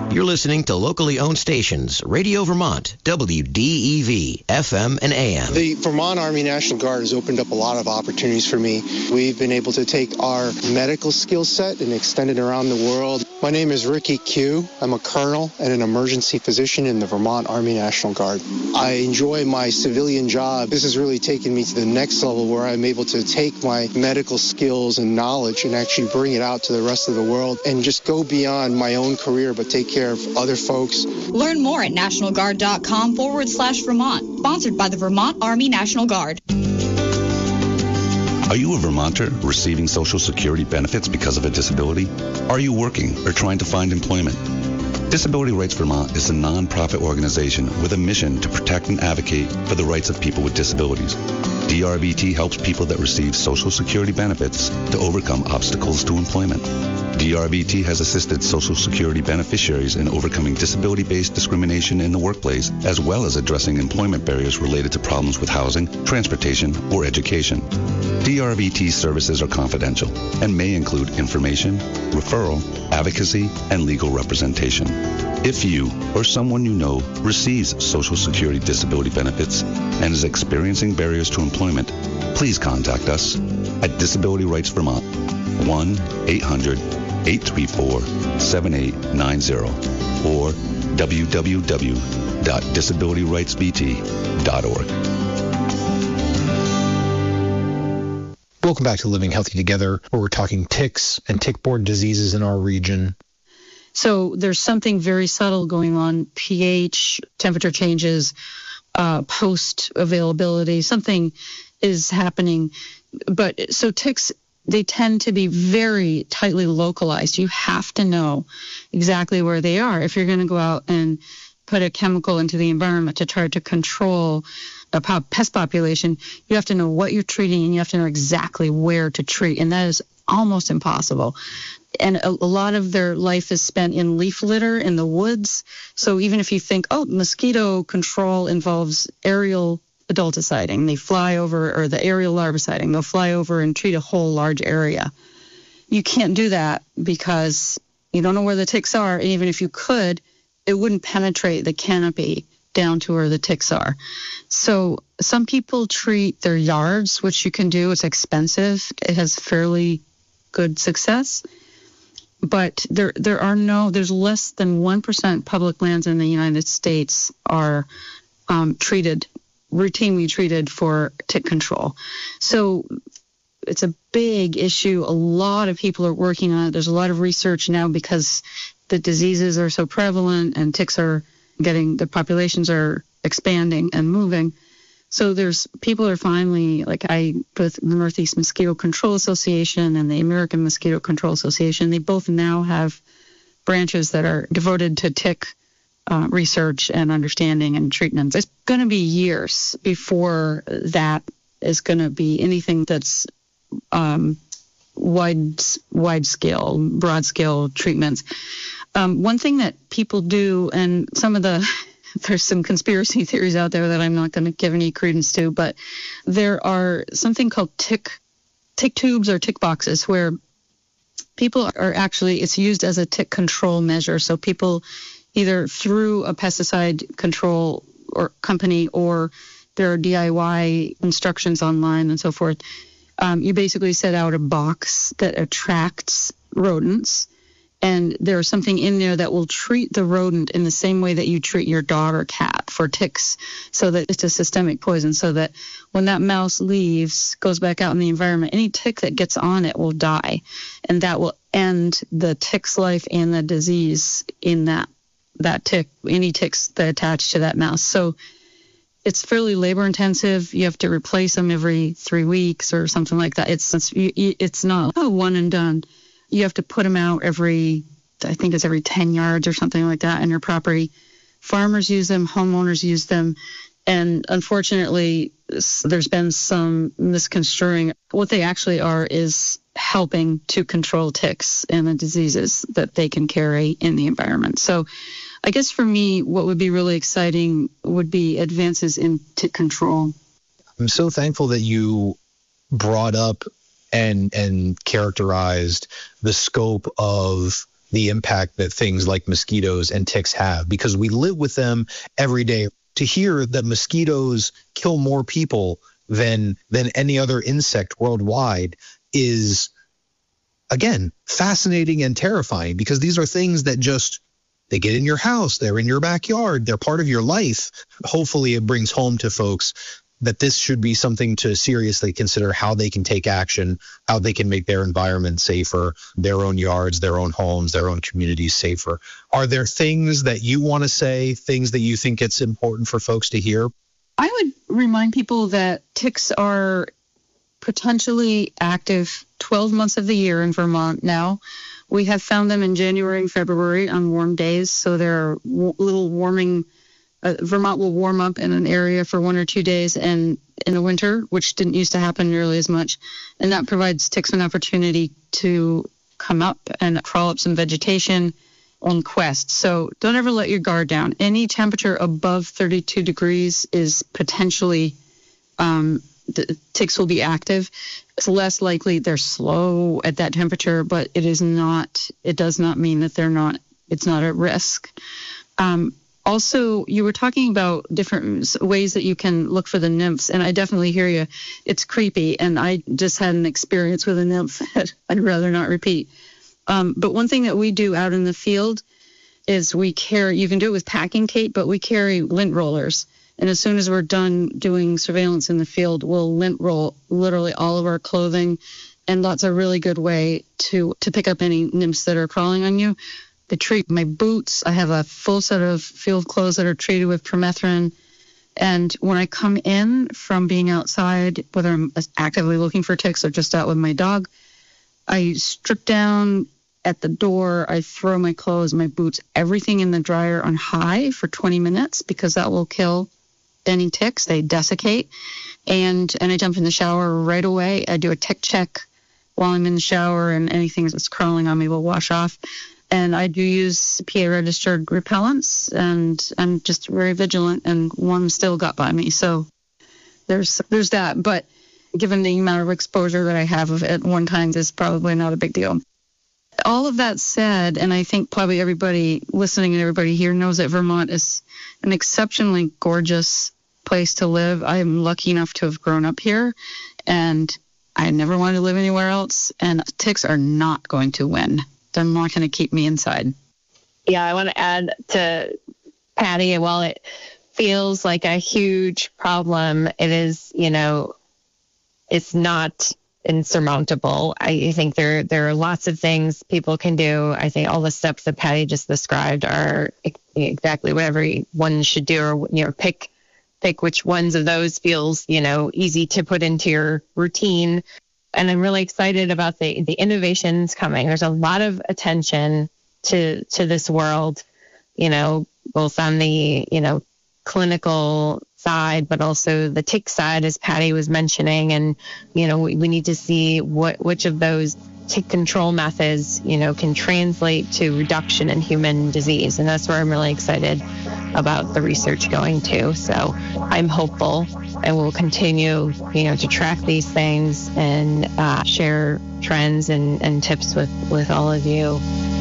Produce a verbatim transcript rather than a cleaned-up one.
You're listening to locally owned stations, Radio Vermont, W D E V, F M and A M. The Vermont Army National Guard has opened up a lot of opportunities for me. We've been able to take our medical skill set and extend it around the world. My name is Ricky Q. I'm a colonel and an emergency physician in the Vermont Army National Guard. I enjoy my civilian job. This has really taken me to the next level where I'm able to take my medical skills and knowledge and actually bring it out to the rest of the world and just go beyond my own career but take care of other folks. Learn more at nationalguard.com forward slash Vermont. Sponsored by the Vermont Army National Guard. Are you a Vermonter receiving Social Security benefits because of a disability? Are you working or trying to find employment? Disability Rights Vermont is a non-profit organization with a mission to protect and advocate for the rights of people with disabilities. D R V T helps people that receive Social Security benefits to overcome obstacles to employment. D R V T has assisted Social Security beneficiaries in overcoming disability-based discrimination in the workplace, as well as addressing employment barriers related to problems with housing, transportation, or education. D R V T services are confidential and may include information, referral, advocacy, and legal representation. If you or someone you know receives Social Security disability benefits and is experiencing barriers to employment, please contact us at Disability Rights Vermont, one eight hundred eight three four seven eight nine zero or w w w dot disability rights v t dot org. Welcome back to Living Healthy Together, where we're talking ticks and tick-borne diseases in our region. So there's something very subtle going on, pH, temperature changes, uh, post-availability, something is happening. But so ticks, they tend to be very tightly localized. You have to know exactly where they are if you're going to go out and put a chemical into the environment to try to control a pest population. You have to know what you're treating, and you have to know exactly where to treat, and that is almost impossible. And a, a lot of their life is spent in leaf litter in the woods. So even if you think, oh, mosquito control involves aerial adulticiding, they fly over, or the aerial larviciding, they'll fly over and treat a whole large area. You can't do that because you don't know where the ticks are. And even if you could, it wouldn't penetrate the canopy down to where the ticks are. So some people treat their yards, which you can do. It's expensive. It has fairly good success. But there there are no, there's less than one percent public lands in the United States are um, treated, routinely treated for tick control. So it's a big issue. A lot of people are working on it. There's a lot of research now because the diseases are so prevalent and ticks are getting, the populations are expanding and moving. So there's, people are finally, like I, with the Northeast Mosquito Control Association and the American Mosquito Control Association, they both now have branches that are devoted to tick uh, research and understanding and treatments. It's going to be years before that is going to be anything that's um, wide, wide scale, broad scale treatments. Um, one thing that people do, and some of the, there's some conspiracy theories out there that I'm not going to give any credence to, but there are something called tick, tick tubes or tick boxes where people are actually, it's used as a tick control measure. So people either through a pesticide control or company, or there are D I Y instructions online and so forth. Um, you basically set out a box that attracts rodents, and there's something in there that will treat the rodent in the same way that you treat your dog or cat for ticks, so that it's a systemic poison, so that when that mouse leaves, goes back out in the environment, any tick that gets on it will die, and that will end the tick's life and the disease in that that tick, any ticks that attach to that mouse. So it's fairly labor intensive. You have to replace them every three weeks or something like that. It's it's, it's not a one and done. You have to put them out every, I think it's every ten yards or something like that in your property. Farmers use them, homeowners use them, and unfortunately, there's been some misconstruing. What they actually are is helping to control ticks and the diseases that they can carry in the environment. So I guess for me, what would be really exciting would be advances in tick control. I'm so thankful that you brought up and and characterized the scope of the impact that things like mosquitoes and ticks have, because we live with them every day. To hear that mosquitoes kill more people than than any other insect worldwide is, again, fascinating and terrifying, because these are things that just, they get in your house, they're in your backyard, they're part of your life. Hopefully it brings home to folks that this should be something to seriously consider, how they can take action, how they can make their environment safer, their own yards, their own homes, their own communities safer. Are there things that you want to say, things that you think it's important for folks to hear? I would remind people that ticks are potentially active twelve months of the year in Vermont now. We have found them in January and February on warm days, so they're a little warming. Uh, Vermont will warm up in an area for one or two days and in the winter, which didn't used to happen nearly as much. And that provides ticks an opportunity to come up and crawl up some vegetation on quest. So don't ever let your guard down. Any temperature above thirty-two degrees is potentially, um, the ticks will be active. It's less likely they're slow at that temperature, but it is not, it does not mean that they're not, it's not at risk. Um, Also, you were talking about different ways that you can look for the nymphs, and I definitely hear you. It's creepy, and I just had an experience with a nymph that I'd rather not repeat. Um, but one thing that we do out in the field is we carry, you can do it with packing tape, but we carry lint rollers. And as soon as we're done doing surveillance in the field, we'll lint roll literally all of our clothing, and that's a really good way to, to pick up any nymphs that are crawling on you. They treat my boots. I have a full set of field clothes that are treated with permethrin. And when I come in from being outside, whether I'm actively looking for ticks or just out with my dog, I strip down at the door. I throw my clothes, my boots, everything in the dryer on high for twenty minutes, because that will kill any ticks. They desiccate. And, and I jump in the shower right away. I do a tick check while I'm in the shower, and anything that's crawling on me will wash off. And I do use P A-registered repellents, and I'm just very vigilant, and one still got by me. So there's there's that. But given the amount of exposure that I have of it at one time, it's probably not a big deal. All of that said, and I think probably everybody listening and everybody here knows that Vermont is an exceptionally gorgeous place to live. I am lucky enough to have grown up here, and I never wanted to live anywhere else, and ticks are not going to win. They're not going to keep me inside. Yeah, I want to add to Patty, while it feels like a huge problem, it is, you know, it's not insurmountable. I think there there are lots of things people can do. I think all the steps that Patty just described are exactly what everyone should do, or, you know, pick pick which ones of those feels, you know, easy to put into your routine. And I'm really excited about the, the innovations coming. There's a lot of attention to to this world, you know, both on the, you know, clinical side, but also the tick side, as Patty was mentioning. And, you know, we, we need to see what which of those tick control methods, you know, can translate to reduction in human disease. And that's where I'm really excited about the research going to. So I'm hopeful, and we'll continue, you know, to track these things and uh, share trends and, and tips with, with all of you.